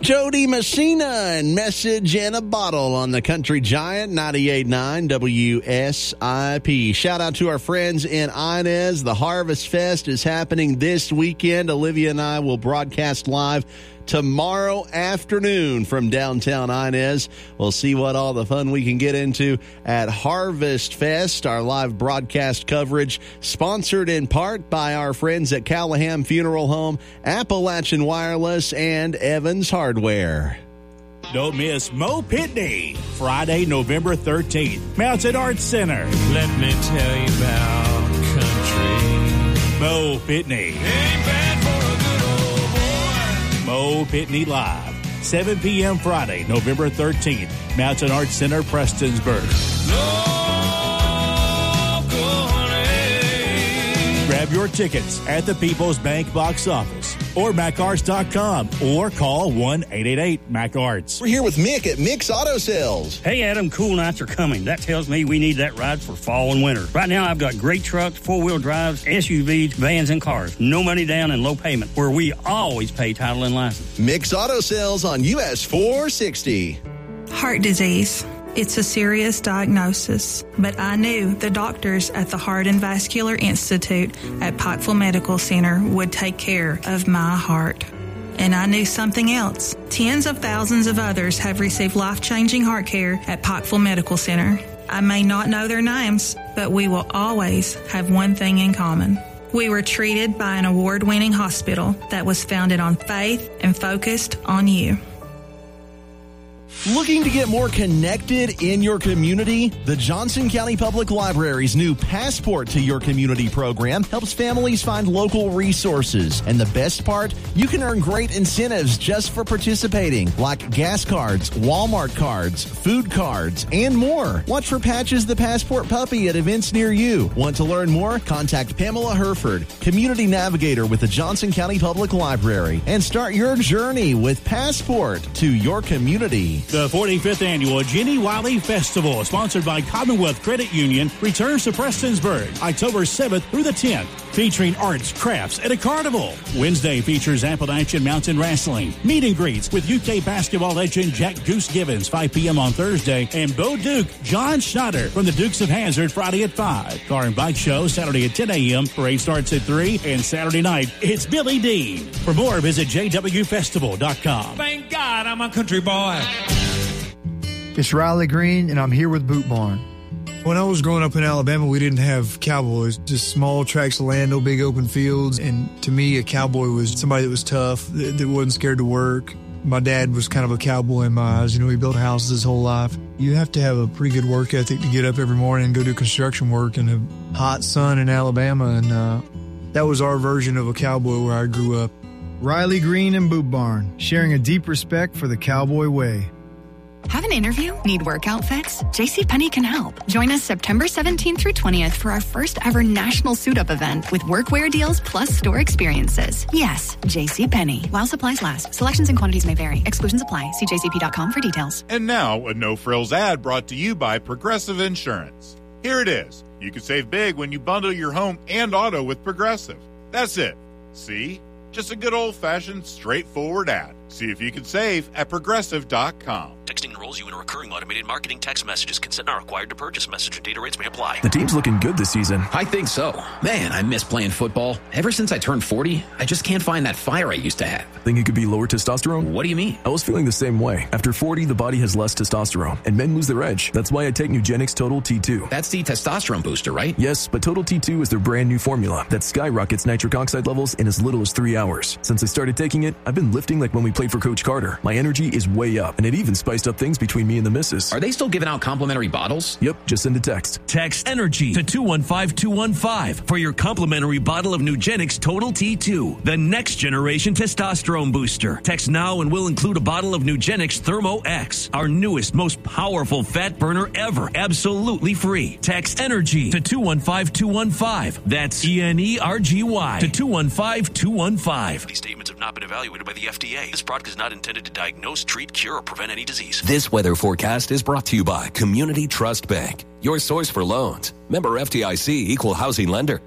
Jody Messina and Message in a Bottle on the Country Giant 98.9 WSIP. Shout out to our friends in Inez. The Harvest Fest is happening this weekend. Olivia and I will broadcast live tomorrow afternoon from downtown Inez. We'll see what all the fun we can get into at Harvest Fest. Our live broadcast coverage sponsored in part by our friends at Callahan Funeral Home, Appalachian Wireless, and Evans Hardware. Don't miss Mo Pitney, Friday, November 13th, Mountain Arts Center. Let me tell you about country. Mo Pitney. Ain't bad for a good old boy. Mo Pitney Live, 7 p.m. Friday, November 13th, Mountain Arts Center, Prestonsburg. Grab your tickets at the People's Bank box office or MacArts.com or call 1-888-MacArts. We're here with Mick at Mick's Auto Sales. Hey, Adam, cool nights are coming. That tells me we need that ride for fall and winter. Right now, I've got great trucks, four-wheel drives, SUVs, vans, and cars. No money down and low payment, where we always pay title and license. Mick's Auto Sales on US 460. Heart disease. It's a serious diagnosis, but I knew the doctors at the Heart and Vascular Institute at Pikeville Medical Center would take care of my heart. And I knew something else. Tens of thousands of others have received life-changing heart care at Pikeville Medical Center. I may not know their names, but we will always have one thing in common. We were treated by an award-winning hospital that was founded on faith and focused on you. Looking to get more connected in your community? The Johnson County Public Library's new Passport to Your Community program helps families find local resources. And the best part? You can earn great incentives just for participating, like gas cards, Walmart cards, food cards, and more. Watch for Patches the Passport Puppy at events near you. Want to learn more? Contact Pamela Herford, Community Navigator with the Johnson County Public Library, and start your journey with Passport to Your Community. The 45th Annual Jenny Wiley Festival, sponsored by Commonwealth Credit Union, returns to Prestonsburg, October 7th through the 10th, featuring arts, crafts, and a carnival. Wednesday features Appalachian Mountain Wrestling, meet and greets with UK basketball legend Jack Goose Givens, 5 p.m. on Thursday, and Bo Duke, John Schneider from the Dukes of Hazzard, Friday at 5. Car and bike show, Saturday at 10 a.m., parade starts at 3, and Saturday night, it's Billy Dean. For more, visit jwfestival.com. Thank God I'm a country boy. It's Riley Green, and I'm here with Boot Barn. When I was growing up in Alabama, we didn't have cowboys, just small tracts of land, no big open fields. And to me, a cowboy was somebody that was tough, that wasn't scared to work. My dad was kind of a cowboy in my eyes. You know, he built houses his whole life. You have to have a pretty good work ethic to get up every morning and go do construction work in a hot sun in Alabama. And that was our version of a cowboy where I grew up. Riley Green and Boot Barn, sharing a deep respect for the cowboy way. Have an interview? Need work outfits? JCPenney can help. Join us September 17th through 20th for our first ever national suit-up event with workwear deals plus store experiences. Yes, JCPenney. While supplies last. Selections and quantities may vary. Exclusions apply. See jcp.com for details. And now, a no-frills ad brought to you by Progressive Insurance. Here it is. You can save big when you bundle your home and auto with Progressive. That's it. See? Just a good old-fashioned, straightforward ad. See if you can save at Progressive.com. Texting enrolls you in a recurring automated marketing text messages. Consent not required to purchase. Message and data rates may apply. The team's looking good this season. I think so. Man, I miss playing football. Ever since I turned 40, I just can't find that fire I used to have. Think it could be lower testosterone? What do you mean? I was feeling the same way. After 40, the body has less testosterone, and men lose their edge. That's why I take Nugenix Total T2. That's the testosterone booster, right? Yes, but Total T2 is their brand new formula that skyrockets nitric oxide levels in as little as 3 hours. Since I started taking it, I've been lifting like when we played for Coach Carter. My energy is way up, and it even spiced up things between me and the missus. Are they still giving out complimentary bottles? Yep, just send a text. Text ENERGY to 215-215 for your complimentary bottle of Nugenix Total T2, the next generation testosterone booster. Text now and we'll include a bottle of Nugenix Thermo X, our newest, most powerful fat burner ever, absolutely free. Text ENERGY to 215-215. That's ENERGY to 215-215. These statements have not been evaluated by the FDA. This product is not intended to diagnose, treat, cure, or prevent any disease. This weather forecast is brought to you by Community Trust Bank, your source for loans. Member FDIC, equal housing lender.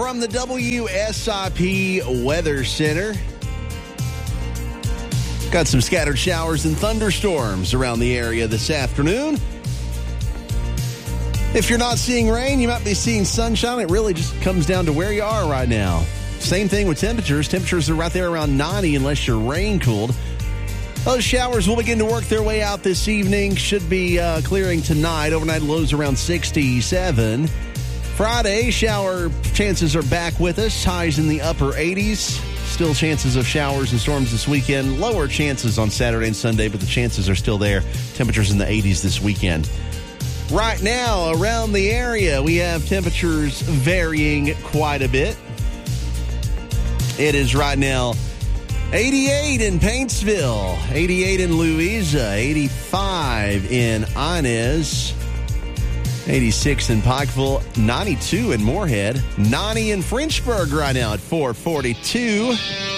from the WSIP Weather Center. Got some scattered showers and thunderstorms around the area this afternoon. If you're not seeing rain, you might be seeing sunshine. It really just comes down to where you are right now. Same thing with temperatures. Temperatures are right there around 90 unless you're rain-cooled. Those showers will begin to work their way out this evening. Should be clearing tonight. Overnight lows around 67. Friday, shower chances are back with us. Highs in the upper 80s. Still chances of showers and storms this weekend. Lower chances on Saturday and Sunday, but the chances are still there. Temperatures in the 80s this weekend. Right now, around the area, we have temperatures varying quite a bit. It is right now 88 in Paintsville, 88 in Louisa, 85 in Inez, 86 in Pikeville, 92 in Moorhead, 90 in Frenchburg right now at 442.